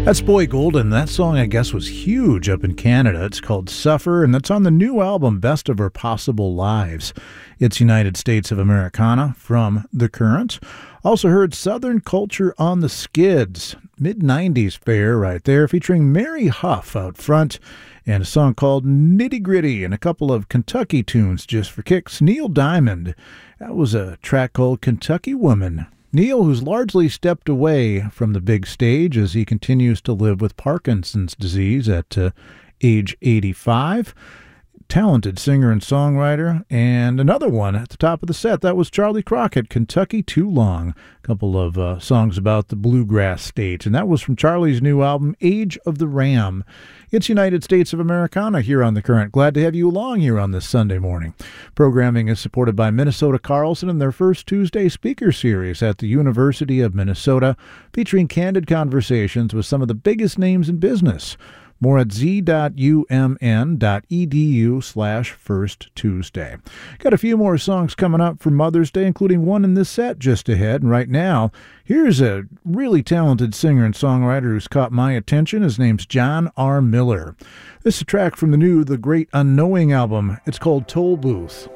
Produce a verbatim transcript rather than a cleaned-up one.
That's Boy Golden. That song, I guess, was huge up in Canada. It's called Suffer, and that's on the new album, Best of Our Possible Lives. It's United States of Americana from The Current. Also heard Southern Culture on the Skids. mid nineties fare right there, featuring Mary Huff out front, and a song called Nitty Gritty, and a couple of Kentucky tunes just for kicks. Neil Diamond, that was a track called Kentucky Woman. Neil, who's largely stepped away from the big stage as he continues to live with Parkinson's disease at uh, age eighty-five. Talented singer and songwriter. And another one at the top of the set, that was Charlie Crockett, Kentucky Too Long. A couple of uh, songs about the bluegrass state. And that was from Charlie's new album, Age of the Ram. It's United States of Americana here on The Current. Glad to have you along here on this Sunday morning. Programming is supported by Minnesota Carlson and their first Tuesday speaker series at the University of Minnesota, featuring candid conversations with some of the biggest names in business. More at z.umn.edu slash first Tuesday. Got a few more songs coming up for Mother's Day, including one in this set just ahead. And right now, here's a really talented singer and songwriter who's caught my attention. His name's John R. Miller. This is a track from the new The Great Unknowing album. It's called Toll Booth.